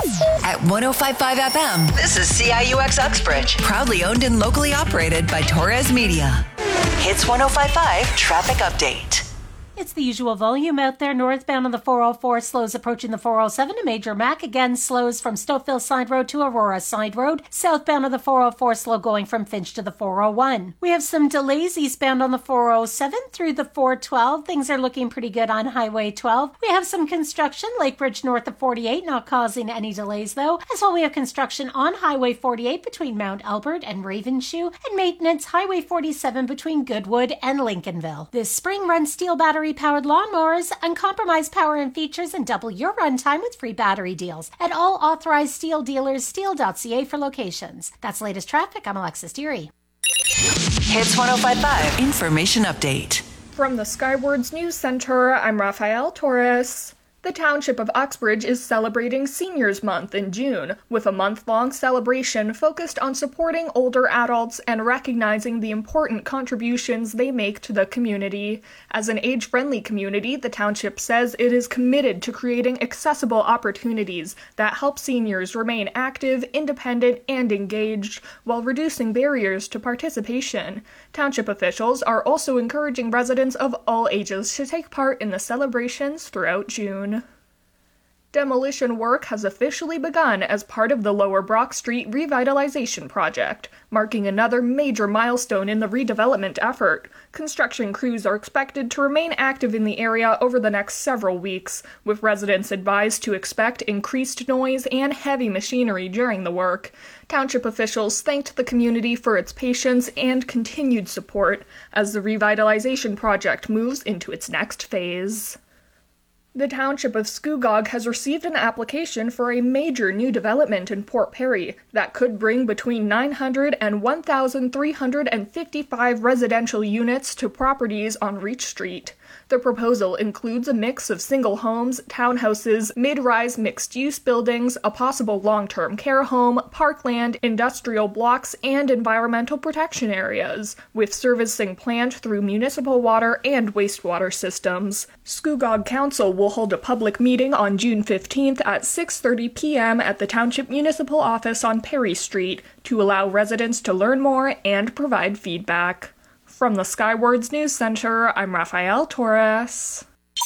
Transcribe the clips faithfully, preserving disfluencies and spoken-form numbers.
At one oh five point five F M, this is C I U X Uxbridge, proudly owned and locally operated by Torres Media. Hits one oh five point five Traffic Update. It's the usual volume out there. Northbound on the four oh four, slows approaching the four oh seven to Major Mac. Again, slows from Stouffville Side Road to Aurora Side Road. Southbound on the four oh four, slow going from Finch to the four oh one. We have some delays eastbound on the four oh seven through the four twelve. Things are looking pretty good on Highway twelve. We have some construction, Lake Bridge north of forty-eight, not causing any delays though. As well, we have construction on Highway forty-eight between Mount Albert and Ravenshoe, and maintenance Highway forty-seven between Goodwood and Lincolnville. This spring, run steel battery powered lawnmowers, uncompromised power and features, and double your runtime with free battery deals at all authorized steel dealers. steel dot c a for locations. That's latest traffic. I'm Alexis Deary. Hits one oh five point five Information Update. From the Skywards News Center, I'm Rafael Torres. The Township of Uxbridge is celebrating Seniors Month in June, with a month-long celebration focused on supporting older adults and recognizing the important contributions they make to the community. As an age-friendly community, the Township says it is committed to creating accessible opportunities that help seniors remain active, independent, and engaged, while reducing barriers to participation. Township officials are also encouraging residents of all ages to take part in the celebrations throughout June. Demolition work has officially begun as part of the Lower Brock Street revitalization project, marking another major milestone in the redevelopment effort. Construction crews are expected to remain active in the area over the next several weeks, with residents advised to expect increased noise and heavy machinery during the work. Township officials thanked the community for its patience and continued support as the revitalization project moves into its next phase. The Township of Scugog has received an application for a major new development in Port Perry that could bring between nine hundred and one thousand three hundred fifty-five residential units to properties on Reach Street. The proposal includes a mix of single homes, townhouses, mid-rise mixed-use buildings, a possible long-term care home, parkland, industrial blocks, and environmental protection areas, with servicing planned through municipal water and wastewater systems. Scugog Council will hold a public meeting on June fifteenth at six thirty p.m. at the Township Municipal Office on Perry Street to allow residents to learn more and provide feedback. From the Skywards News Center, I'm Rafael Torres.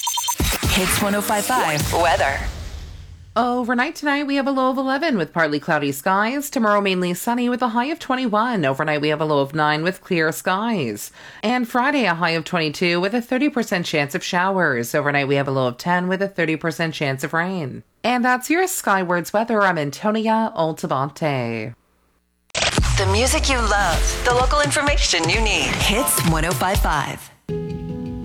Hits one oh five point five Weather. Overnight tonight, we have a low of eleven with partly cloudy skies. Tomorrow, mainly sunny with a high of twenty-one. Overnight, we have a low of nine with clear skies. And Friday, a high of twenty-two with a thirty percent chance of showers. Overnight, we have a low of ten with a thirty percent chance of rain. And that's your Skywards weather. I'm Antonia Altamonte. The music you love, the local information you need. Hits one oh five point five.